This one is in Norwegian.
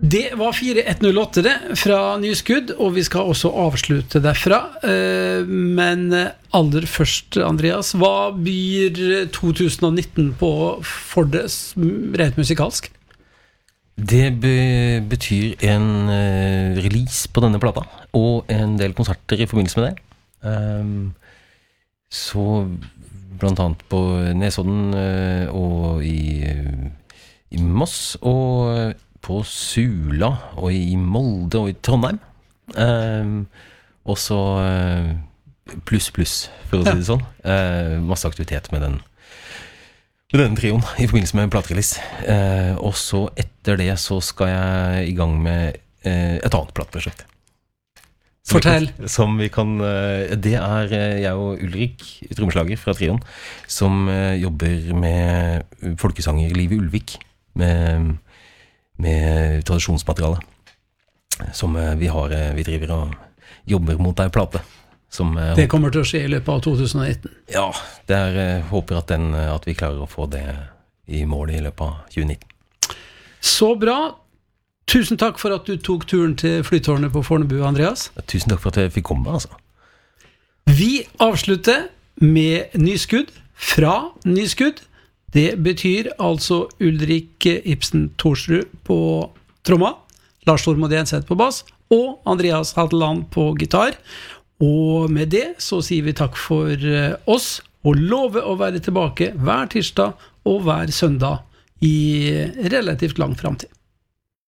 Det var 4108 det, fra Nyskudd, og vi skal også avslutte derfra. Men aller først, Andreas, hva byr 2019 på for det rent musikalsk? Det betyr en release på denne plata, og en del konserter i forbindelse med det. Så blant annet på Nesodden og i Moss, og på Sula, og i Molde, og i Trondheim. Og så pluss, for å si det sånn. Masse aktivitet med den trioen i forbindelse med en platerelease. Og så etter det så skal jeg i gang med et annet plateprosjekt. Fortell. Det jeg og Ulrik, trommeslager fra trioen, som jobber med folkesanger Liv i Ulvik, med tradisjonsmateriale som vi driver og jobber mot en plate som, det kommer til å skje i løpet av 2019. Ja, håper at vi klarer å få det i mål i løpet av 2019. Så bra. Tusen takk for at du tok turen til Flytårnet på Fornebu, Andreas. Tusen takk for at jeg fikk komme, altså. Vi avslutter med Nyskudd fra Nyskudd. Det betyr altså Ulrik Ibsen Thorsrud på tromma, Lars Tormod Jenseth på bass og Andreas Hatteland på gitar. Og med det så sier vi takk for oss og lover å være tilbake hver tirsdag og hver søndag i relativt lang fremtid.